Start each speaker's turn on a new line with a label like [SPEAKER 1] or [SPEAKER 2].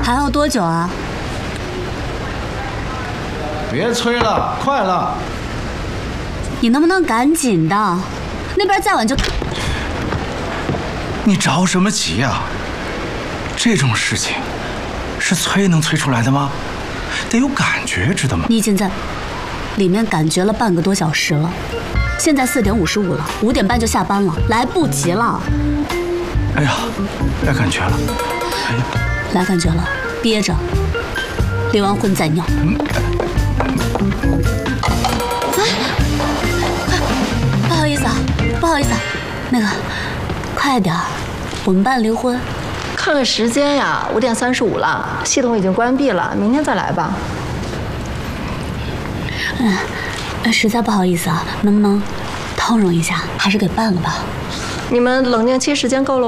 [SPEAKER 1] 还要多久啊？
[SPEAKER 2] 别催了，快了！
[SPEAKER 1] 你能不能赶紧的？那边再晚就……
[SPEAKER 2] 你着什么急呀？这种事情是催能催出来的吗？得有感觉，知道吗？
[SPEAKER 1] 你已经在里面感觉了半个多小时了，现在4点55了，5点半就下班了，来不及了。
[SPEAKER 2] 哎呀，来感觉了！哎呀，
[SPEAKER 1] 来感觉了，憋着，离完婚再尿。不好意思啊，不好意思啊，那个，快点儿，我们办离婚。
[SPEAKER 3] 看看时间呀，5点35了，系统已经关闭了，明天再来吧。
[SPEAKER 1] 实在不好意思啊，能不能通融一下，还是给办了吧？
[SPEAKER 3] 你们冷静期时间够了吗？